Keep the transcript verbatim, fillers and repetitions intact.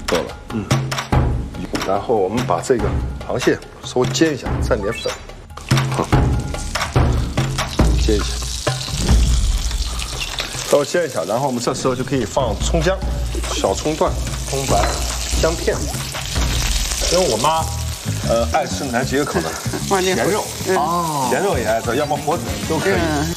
够了。嗯。然后我们把这个螃蟹稍微煎一下，蘸点粉。好，煎一下。稍微煎一下，然后我们这时候就可以放葱姜、小葱段、葱白、姜片。因为我妈，呃，爱吃南极口的咸肉，哦，咸肉也爱吃，要么火腿都可以。